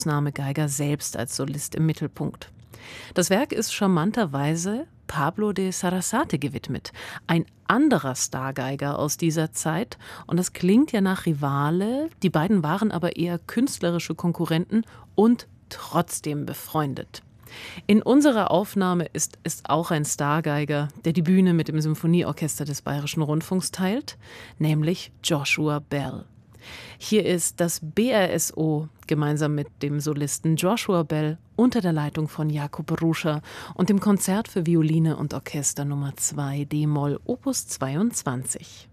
Ausnahmegeiger selbst als Solist im Mittelpunkt. Das Werk ist charmanterweise Pablo de Sarasate gewidmet, ein anderer Stargeiger aus dieser Zeit, und das klingt ja nach Rivale, die beiden waren aber eher künstlerische Konkurrenten und trotzdem befreundet. In unserer Aufnahme ist es auch ein Stargeiger, der die Bühne mit dem Symphonieorchester des Bayerischen Rundfunks teilt, nämlich Joshua Bell. Hier ist das BRSO gemeinsam mit dem Solisten Joshua Bell unter der Leitung von Jakub Ruscher und dem Konzert für Violine und Orchester Nummer 2 d-Moll Opus 22.